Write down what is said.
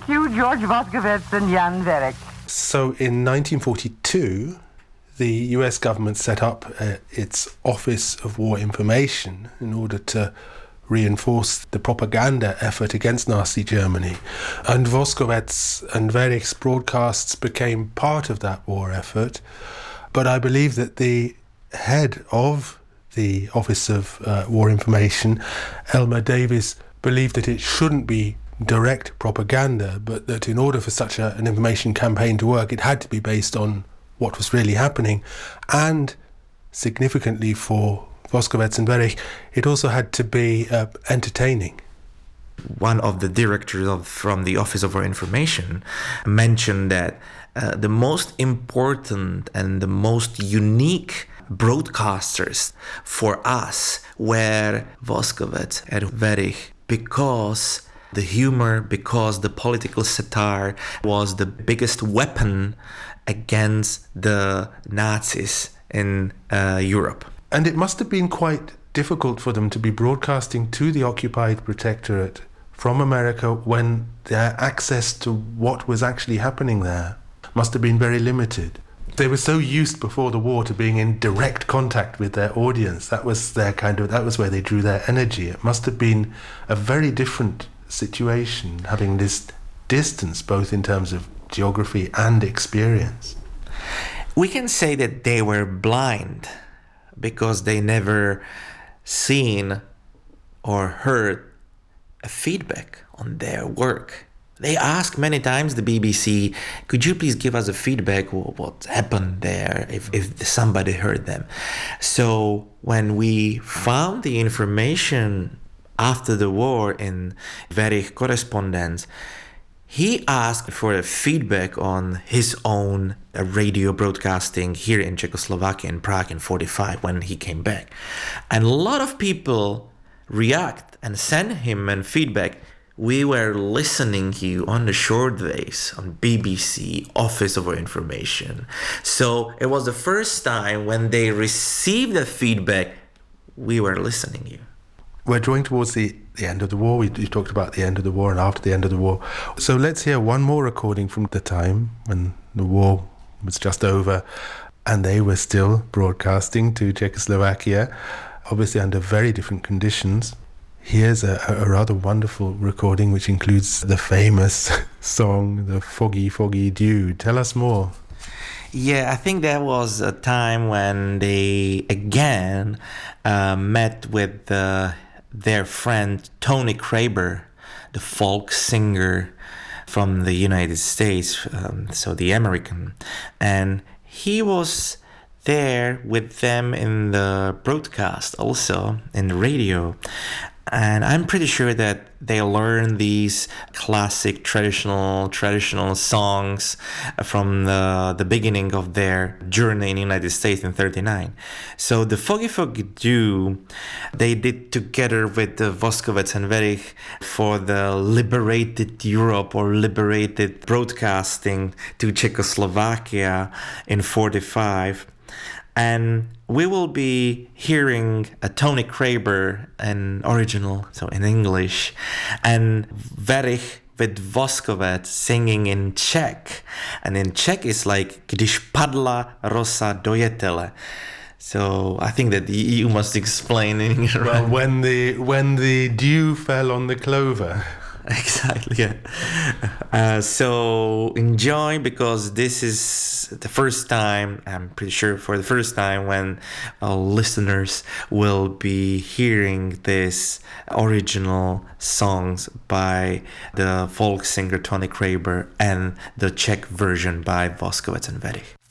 Thank you, George Voskovets and Jan Verich. So in 1942, the US government set up its Office of War Information in order to reinforce the propaganda effort against Nazi Germany. And Voskovets and Verich's broadcasts became part of that war effort. But I believe that the head of the Office of War Information, Elmer Davis, believed that it shouldn't be direct propaganda, but that in order for such an information campaign to work, it had to be based on what was really happening. And significantly for Voskovets and Verich, it also had to be entertaining. One of the directors from the Office of War Information mentioned that the most important and the most unique broadcasters for us were Voskovets and Verich, because the humor, because the political satire was the biggest weapon against the Nazis in Europe. And it must have been quite difficult for them to be broadcasting to the occupied protectorate from America when their access to what was actually happening there must have been very limited. They were so used before the war to being in direct contact with their audience. That was where they drew their energy. It must have been a very different situation, having this distance both in terms of geography and experience. We can say that they were blind because they never seen or heard a feedback on their work. They asked many times the BBC, could you please give us a feedback what happened there if somebody heard them. So when we found the information after the war in Verich correspondence, he asked for a feedback on his own radio broadcasting here in Czechoslovakia, in Prague in 1945 when he came back. And a lot of people react and send him a feedback. We were listening to you on the shortwaves on BBC, Office of War Information. So it was the first time when they received the feedback, we were listening to you. We're drawing towards the end of the war. We talked about the end of the war and after the end of the war. So let's hear one more recording from the time when the war was just over and they were still broadcasting to Czechoslovakia, obviously under very different conditions. Here's a rather wonderful recording which includes the famous song, The Foggy, Foggy Dew. Tell us more. Yeah, I think that was a time when they again met with their friend Tony Kraber, the folk singer from the United States, so the American. And he was there with them in the broadcast, also in the radio. And I'm pretty sure that they learned these classic traditional songs from the beginning of their journey in the United States in 1939. So the Foggy Foggy Dew, they did together with the Voskovets and Verich for the liberated Europe or liberated broadcasting to Czechoslovakia in 1945. And we will be hearing a Tony Kraber, an original, so in English, and Verich with Voskovec singing in Czech. And in Czech it's like Když padla rosa do jetele. So I think that you must explain in English. Well, when the dew fell on the clover. Exactly, yeah. So enjoy, because this is the first time, I'm pretty sure for the first time, when our listeners will be hearing this original songs by the folk singer Tony Kraber and the Czech version by Voskovec and Verich.